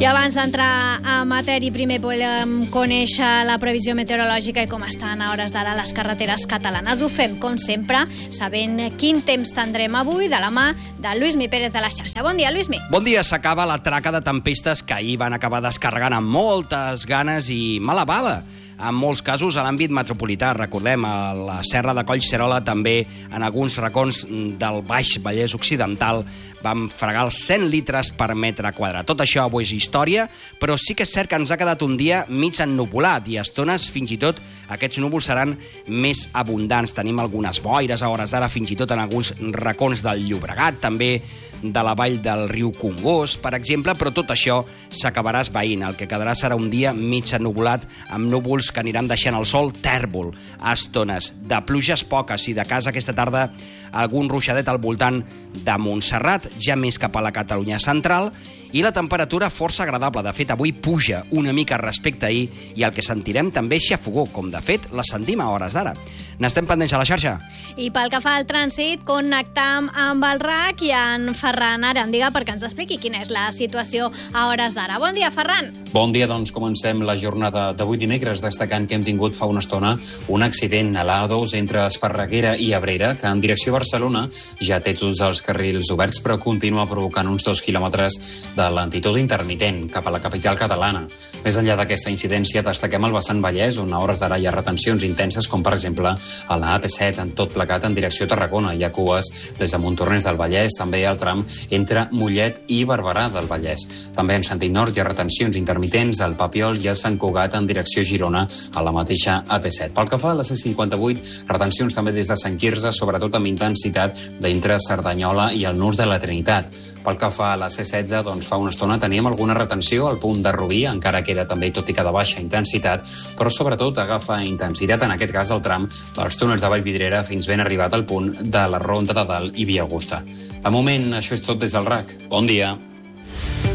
I abans d'entrar a matèria, primer volem conèixer la previsió meteorològica i com estan a hores d'ara les carreteres catalanes. Ho fem, com sempre, sabent quin temps tindrem avui de la mà de Lluís Pérez de la xarxa. Bon dia, Lluís. Bon dia. S'acaba la traca de tempestes que ahir van acabar descarregant amb moltes ganes i mala bava. En molts casos a l'àmbit metropolità, recordem, a la Serra de Collserola, també en alguns racons del Baix Vallès Occidental vam fregar els 100 litres per metre quadrat. Tot això avui és història, però sí que és cert que ens ha quedat un dia mig ennuvolat i a estones fins i tot aquests núvols seran més abundants. Tenim algunes boires a hores d'ara, fins i tot en alguns racons del Llobregat, també de la vall del riu Congost, per exemple, però tot això s'acabarà esvaint. El que quedarà serà un dia mig ennuvolat amb núvols que aniran deixant el sol tèrbol a estones. De pluges poques i de casa aquesta tarda algun ruixadet al voltant de Montserrat, ja més cap a la Catalunya central, i la temperatura força agradable. De fet, avui puja una mica respecte a ahir i el que sentirem també és xafogor, com de fet la sentim a hores d'ara. N'estem pendents a la xarxa. I pel que fa al trànsit, connectam amb el RAC i en Ferran Arandiga perquè ens expliqui quina és la situació a hores d'ara. Bon dia, Ferran. Bon dia, doncs comencem la jornada d'avui dimecres destacant que hem tingut fa una estona un accident a l'A2 entre Esparreguera i Abrera, que en direcció a Barcelona ja té tots els carrils oberts, però continua provocant uns 2 quilòmetres de lentitud intermitent cap a la capital catalana. Més enllà d'aquesta incidència, destaquem el vessant Vallès, on a hores d'ara hi ha retencions intenses, com per exemple a la AP7 en tot plegat en direcció a Tarragona. Hi ha cues des de Montornès del Vallès, també al tram entre Mollet i Barberà del Vallès. També en sentit nord hi ha retencions intermitents al Papiol i a Sant Cugat en direcció a Girona a la mateixa AP7. Pel que fa a la C58, retencions també des de Sant Quirze, sobretot amb intensitat d'entre Cerdanyola i el Nus de la Trinitat. Pel que fa a la C16, doncs fa una estona teníem alguna retenció al punt de Rubí, encara queda també, tot i que de baixa intensitat, però sobretot agafa intensitat, en aquest cas del tram dels túnels de Vallvidrera fins ben arribat al punt de la Ronda de Dalt i Via Augusta. De moment, això és tot des del RAC. Bon dia.